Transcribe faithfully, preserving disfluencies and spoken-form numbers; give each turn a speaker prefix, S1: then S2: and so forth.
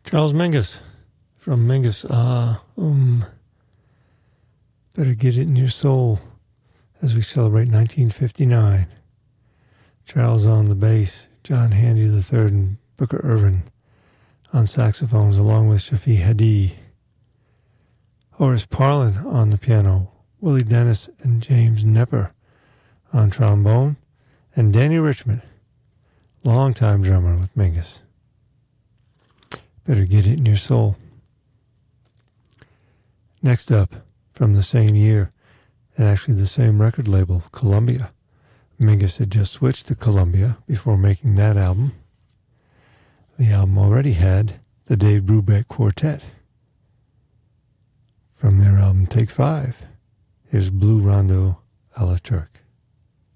S1: Charles Mingus from Mingus. Uh, um, better get it in your soul as we celebrate nineteen fifty-nine. Charles on the bass, John Handy the third, and Booker Irvin on saxophones, along with Shafi Hadi. Horace Parlan on the piano, Willie Dennis and James Nepper on trombone, and Danny Richmond, longtime drummer with Mingus. Better get it in your soul. Next up, from the same year, and actually the same record label, Columbia. Mingus had just switched to Columbia before making that album. The album already had the Dave Brubeck Quartet. From their album Take Five, here's Blue Rondo a la Turk.